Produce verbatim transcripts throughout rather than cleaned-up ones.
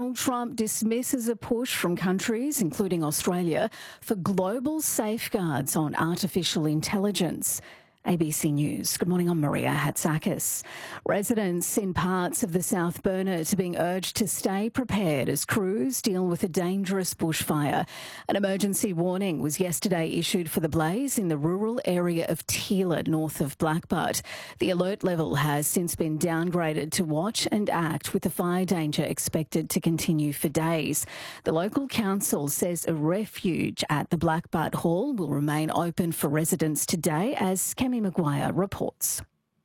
Donald Trump dismisses a push from countries, including Australia, for global safeguards on artificial intelligence. A B C News. Good morning, I'm Maria Hatzakis. Residents in parts of the South Burnett are being urged to stay prepared as crews deal with a dangerous bushfire. An emergency warning was yesterday issued for the blaze in the rural area of Teela, north of Blackbutt. The alert level has since been downgraded to watch and act, with the fire danger expected to continue for days. The local council says a refuge at the Blackbutt Hall will remain open for residents today, as Kemi Maguire reports.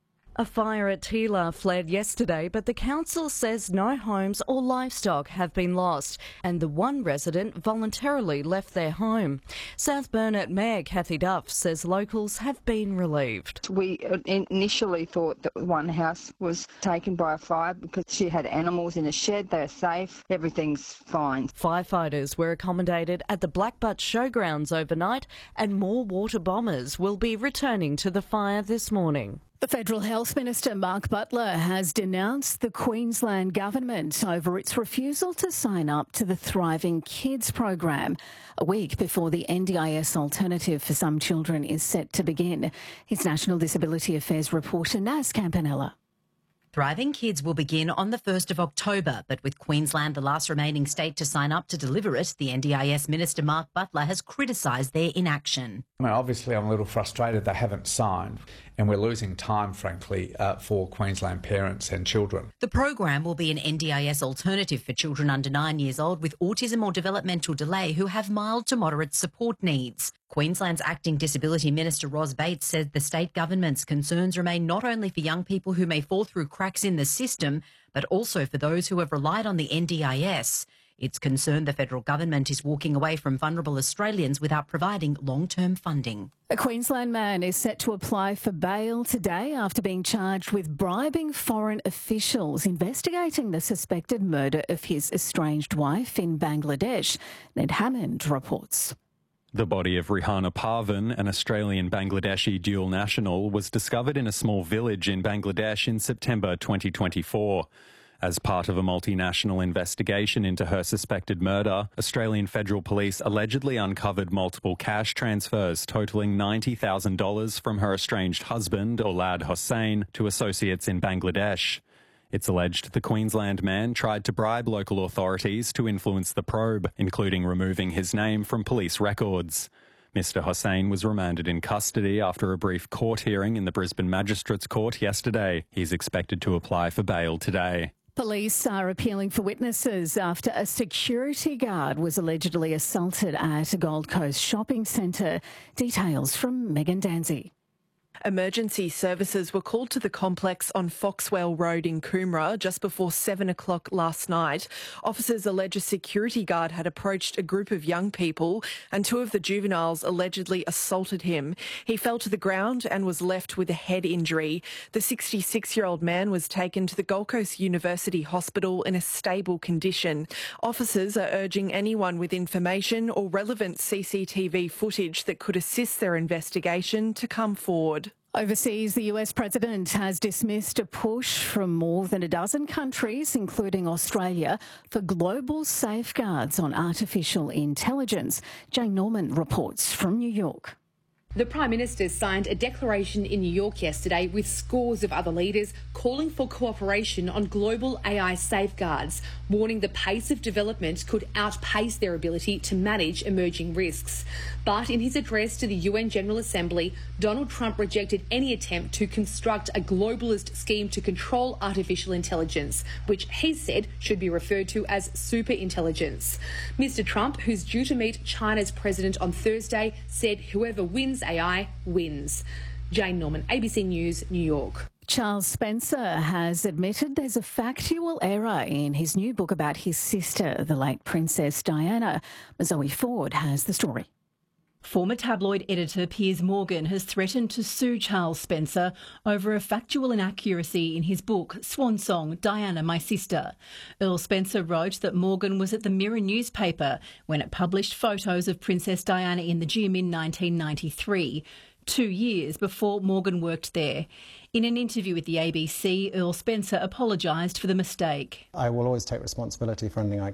A fire at Teela flared yesterday, but the council says no homes or livestock have been lost, and the one resident voluntarily left their home. South Burnett Mayor Kathy Duff says locals have been relieved. We initially thought that one house was taken by a fire because she had animals in a shed. They're safe. Everything's fine. Firefighters were accommodated at the Blackbutt Showgrounds overnight, and more water bombers will be returning to the fire this morning. The Federal Health Minister, Mark Butler, has denounced the Queensland Government over its refusal to sign up to the Thriving Kids program, a week before the N D I S alternative for some children is set to begin. His National Disability Affairs reporter, Naz Campanella. Thriving Kids will begin on the first of October, but with Queensland the last remaining state to sign up to deliver it, the N D I S Minister Mark Butler has criticised their inaction. I mean, obviously I'm a little frustrated they haven't signed, and we're losing time, frankly, uh, for Queensland parents and children. The program will be an N D I S alternative for children under nine years old with autism or developmental delay who have mild to moderate support needs. Queensland's Acting Disability Minister Ros Bates said the state government's concerns remain not only for young people who may fall through cracks in the system, but also for those who have relied on the N D I S. It's concerned the federal government is walking away from vulnerable Australians without providing long-term funding. A Queensland man is set to apply for bail today after being charged with bribing foreign officials investigating the suspected murder of his estranged wife in Bangladesh. Ned Hammond reports. The body of Rihana Parvin, an Australian-Bangladeshi dual national, was discovered in a small village in Bangladesh in September twenty twenty-four. As part of a multinational investigation into her suspected murder, Australian Federal Police allegedly uncovered multiple cash transfers totalling ninety thousand dollars from her estranged husband, Olad Hossain, to associates in Bangladesh. It's alleged the Queensland man tried to bribe local authorities to influence the probe, including removing his name from police records. Mister Hossain was remanded in custody after a brief court hearing in the Brisbane Magistrates Court yesterday. He's expected to apply for bail today. Police are appealing for witnesses after a security guard was allegedly assaulted at a Gold Coast shopping centre. Details from Megan Danzy. Emergency services were called to the complex on Foxwell Road in Coomera just before seven o'clock last night. Officers allege a security guard had approached a group of young people and two of the juveniles allegedly assaulted him. He fell to the ground and was left with a head injury. The sixty-six-year-old man was taken to the Gold Coast University Hospital in a stable condition. Officers are urging anyone with information or relevant C C T V footage that could assist their investigation to come forward. Overseas, the U S president has dismissed a push from more than a dozen countries, including Australia, for global safeguards on artificial intelligence. Jane Norman reports from New York. The Prime Minister signed a declaration in New York yesterday with scores of other leaders calling for cooperation on global A I safeguards, warning the pace of development could outpace their ability to manage emerging risks. But in his address to the U N General Assembly, Donald Trump rejected any attempt to construct a globalist scheme to control artificial intelligence, which he said should be referred to as superintelligence. Mister Trump, who's due to meet China's president on Thursday, said whoever wins A I wins. Jane Norman, A B C News, New York. Charles Spencer has admitted there's a factual error in his new book about his sister, the late Princess Diana. Zoe Ford has the story. Former tabloid editor Piers Morgan has threatened to sue Charles Spencer over a factual inaccuracy in his book, Swan Song, Diana, My Sister. Earl Spencer wrote that Morgan was at the Mirror newspaper when it published photos of Princess Diana in the gym in nineteen ninety-three, two years before Morgan worked there. In an interview with the A B C, Earl Spencer apologised for the mistake. I will always take responsibility for anything I,